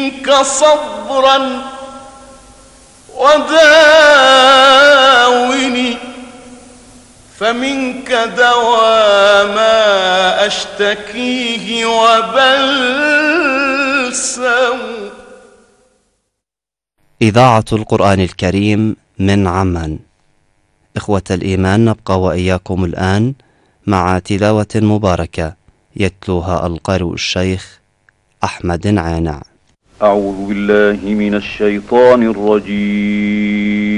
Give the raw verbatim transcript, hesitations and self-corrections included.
منك صبرا وداوني فمنك دوا ما أشتكيه وبلسم. إذاعة القرآن الكريم من عمان. إخوة الإيمان، نبقى وإياكم الآن مع تلاوة مباركة يتلوها القارئ الشيخ أحمد عانع. أعوذ بالله من الشيطان الرجيم.